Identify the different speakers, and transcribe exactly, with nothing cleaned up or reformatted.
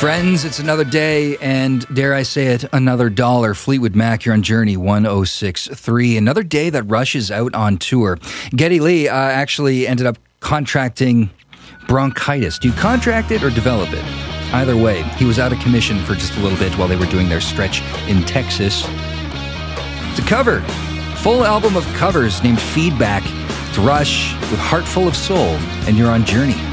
Speaker 1: Friends, it's another day, and dare I say it, another dollar. Fleetwood Mac, you're on Journey one oh six point three. Another day that Rush is out on tour. Geddy Lee uh, actually ended up contracting bronchitis. Do you contract it or develop it? Either way, he was out of commission for just a little bit while they were doing their stretch in Texas. It's a cover. Full album of covers named Feedback. It's Rush with Heart Full of Soul, and you're on Journey.